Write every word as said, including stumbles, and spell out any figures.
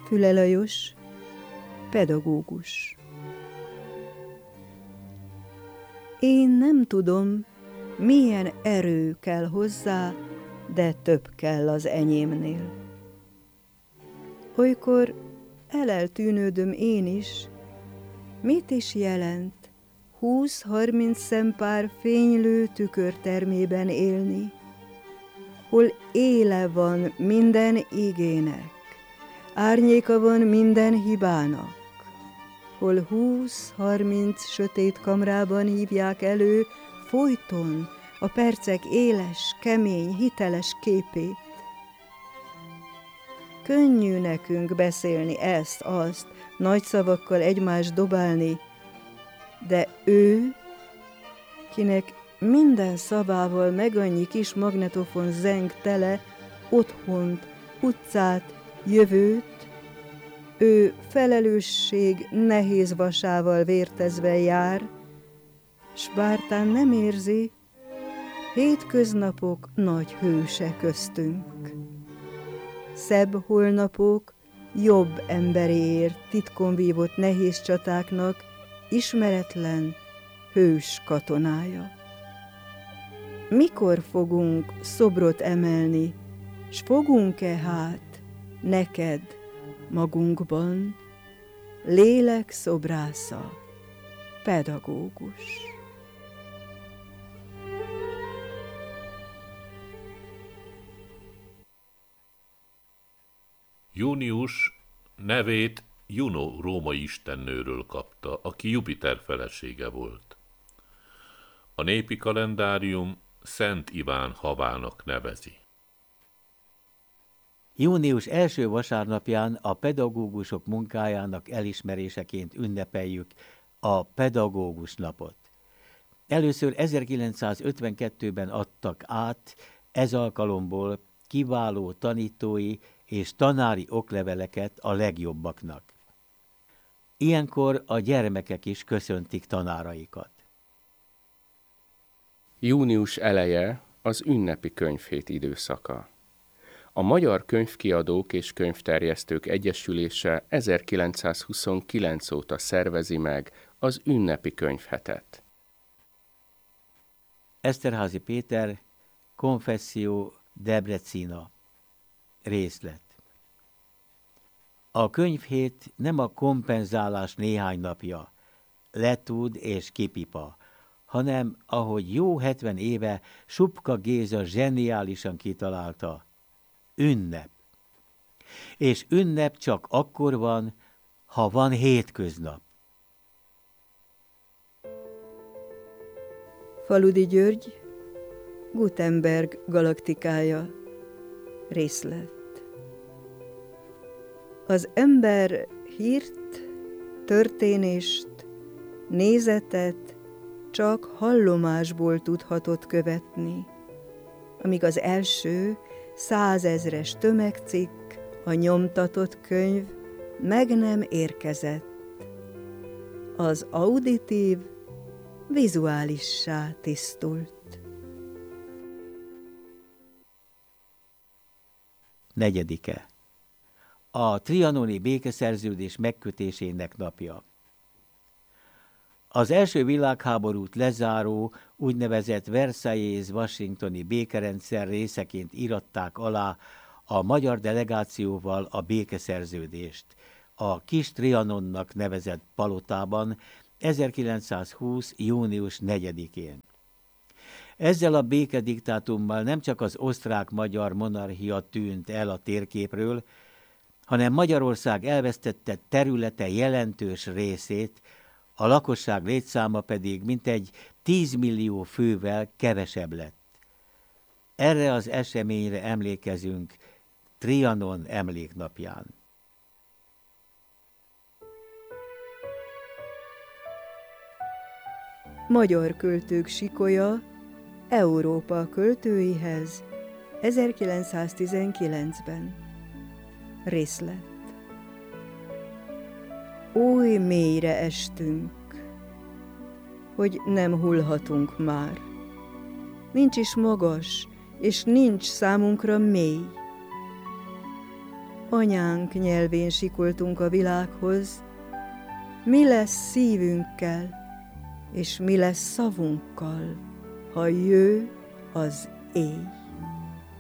Füle Lajos, pedagógus. Én nem tudom, milyen erő kell hozzá, de több kell az enyémnél. Olykor eleltűnődöm én is, mit is jelent húsz-harminc szempár fénylő tükörtermében élni, hol éle van minden igének, árnyéka van minden hibának, hol húsz-harminc sötét kamrában hívják elő folyton a percek éles, kemény, hiteles képét. Könnyű nekünk beszélni ezt, azt, nagy szavakkal egymást dobálni, de ő, kinek minden szavával meg annyi kis magnetofon zeng tele otthont, utcát, jövőt, ő felelősség nehéz vasával vértezve jár, s bártán nem érzi, hétköznapok nagy hőse köztünk. Szebb holnapok jobb emberéért titkon vívott nehéz csatáknak ismeretlen hős katonája. Mikor fogunk szobrot emelni, s fogunk-e hát neked magunkban lélek szobrásza, pedagógus? Június nevét Juno római istennőről kapta, aki Jupiter felesége volt. A népi kalendárium Szent Iván havának nevezi. Június első vasárnapján a pedagógusok munkájának elismeréseként ünnepeljük a Pedagógus napot. Először ezerkilencszázötvenkettőben adtak át ez alkalomból kiváló tanítói és tanári okleveleket a legjobbaknak. Ilyenkor a gyermekek is köszöntik tanáraikat. Június eleje az ünnepi könyvhét időszaka. A Magyar Könyvkiadók és Könyvterjesztők Egyesülése ezerkilencszázhuszonkilenc óta szervezi meg az ünnepi könyvhetet. Eszterházy Péter, Confessio Debrecina. Részlet. A könyvhét nem a kompenzálás néhány napja, letud és kipipa, hanem, ahogy jó hetven éve Supka Géza zseniálisan kitalálta, ünnep. És ünnep csak akkor van, ha van hétköznap. Faludi György, Gutenberg galaktikája. Részlet. Az ember hírt, történést, nézetet csak hallomásból tudhatott követni, amíg az első százezres tömegcikk, a nyomtatott könyv meg nem érkezett. Az auditív vizuálissá tisztult. Negyedike. A trianoni békeszerződés megkötésének napja. Az első világháborút lezáró úgynevezett Versailles-Washingtoni békerendszer részeként íratták alá a magyar delegációval a békeszerződést, a Kis Trianonnak nevezett palotában ezerkilencszázhúsz. június negyedikén. Ezzel a békediktátummal nem csak az osztrák-magyar monarchia tűnt el a térképről, hanem Magyarország elvesztette területe jelentős részét, a lakosság létszáma pedig mintegy tíz millió fővel kevesebb lett. Erre az eseményre emlékezünk Trianon emléknapján. Magyar költők sikolya Európa költőihez ezerkilencszáztizenkilencben. Részlet. Oly mélyre estünk, hogy nem hullhatunk már. Nincs is magas, és nincs számunkra mély. anyánk nyelvén sikoltunk a világhoz, mi lesz szívünkkel, és mi lesz szavunkkal, ha jő az éj.